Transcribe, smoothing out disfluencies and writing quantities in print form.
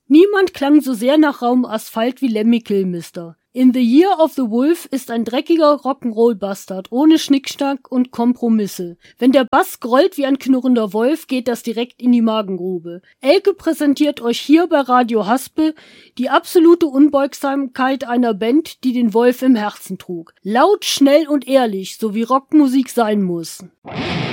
Niemand klang so sehr nach rauem Asphalt wie Lemmy Kilmister. In the Year of the Wolf ist ein dreckiger Rock'n'Roll-Bastard, ohne Schnickschnack und Kompromisse. Wenn der Bass grollt wie ein knurrender Wolf, geht das direkt in die Magengrube. Elke präsentiert euch hier bei Radio Haspe die absolute Unbeugsamkeit einer Band, die den Wolf im Herzen trug. Laut, schnell und ehrlich, so wie Rockmusik sein muss.